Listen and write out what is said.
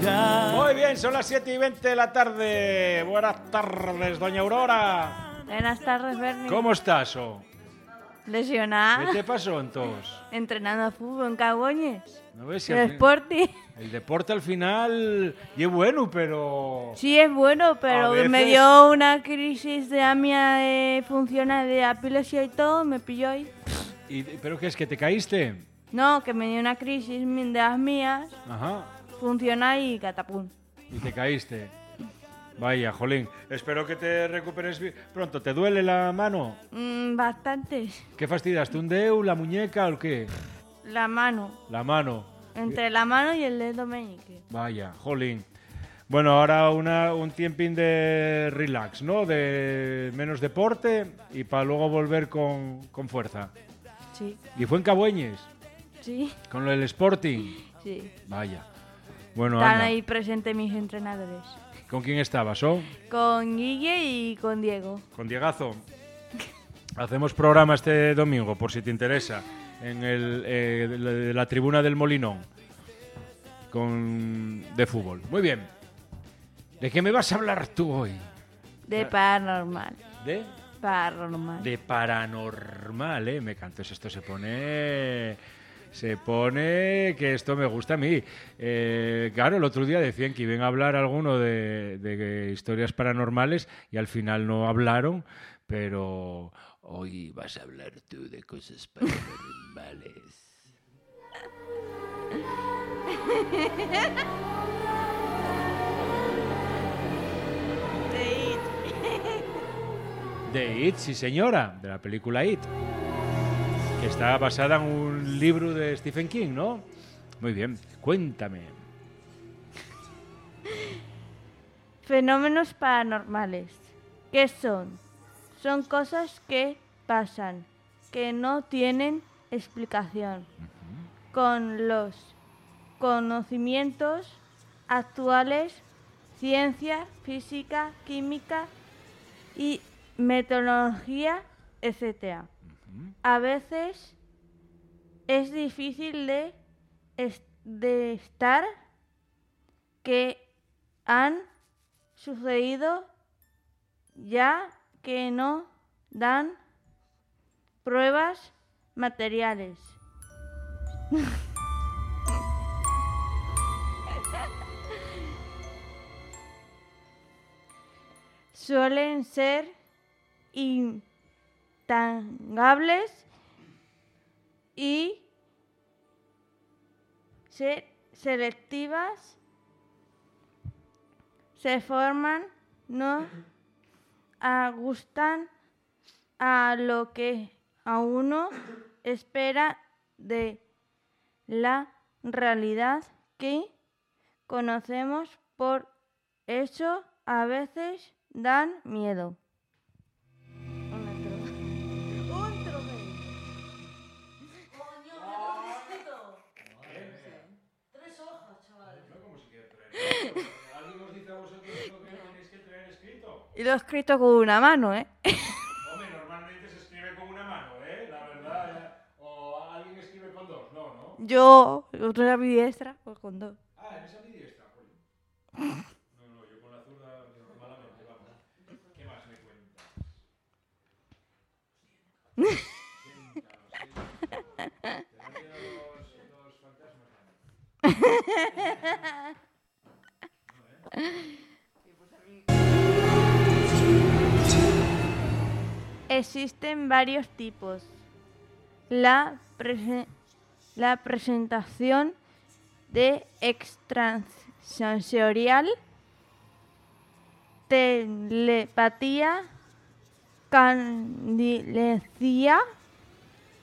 lugar. Muy bien, son las 7:20 de la tarde. Buenas tardes, doña Aurora. Buenas tardes, Bernie. ¿Cómo estás? Lesionada. ¿Qué te pasó entonces? Entrenando a fútbol en Cagoñes. ¿No ves si El Sporting. el deporte al final es bueno, pero... Sí, es bueno, pero A veces- me dio una crisis de amia de funciona de epilepsia y todo, me pilló ahí. ¿Pero qué es, que te caíste? No, que me dio una crisis de las mías, Ajá, funciona y catapum. y te caíste. Vaya, jolín. Espero que te recuperes pronto. ¿Te duele la mano? Bastante. ¿Qué fastidiaste? ¿Un dedo, la muñeca o qué? La mano. La mano. Entre la mano y el dedo meñique. Vaya, jolín. Bueno, ahora un tiempín de relax, ¿no? De menos deporte y para luego volver con fuerza. Sí, ¿Y fue en Cabueñes? sí, ¿Con el Sporting? sí. Vaya. Bueno, Están anda. ahí presentes mis entrenadores. ¿Con quién estabas, oh? Con Guille y con Diego. Con Diegazo. Hacemos programa este domingo, por si te interesa, en la tribuna del Molinón, de fútbol. Muy bien. ¿De qué me vas a hablar tú hoy? De paranormal. ¿De? Paranormal. De paranormal, ¿eh? Me canto, esto se pone... que esto me gusta a mí. Claro, el otro día decían que iban a hablar alguno de historias paranormales y al final no hablaron, pero hoy vas a hablar tú de cosas paranormales. De It, sí señora, de la película It, que está basada en un libro de Stephen King, ¿no? Muy bien, cuéntame. Fenómenos paranormales. ¿Qué son? Son cosas que pasan, que no tienen explicación. Con los conocimientos actuales, ciencia, física, química y meteorología, etc. A veces es difícil de estar que han sucedido ya que no dan pruebas materiales. Suelen ser intangibles y selectivas, se forman, no ajustan a lo que a uno espera de la realidad que conocemos, por eso a veces dan miedo. ¿Alguien os dice a vosotros lo que tenéis que traer escrito? Y lo he escrito con una mano, ¿eh? Hombre, normalmente se escribe con una mano, ¿eh? La verdad. ¿O alguien escribe con dos? No, ¿no? Yo, otra ambidiestra, pues con dos. Ah, ¿eres ambidiestra? Jolín. No, yo con la zurda malamente, vamos. ¿Qué más me cuentas? Los fantasmas. Existen varios tipos. La presentación de extrasensorial, telepatía, candilencia,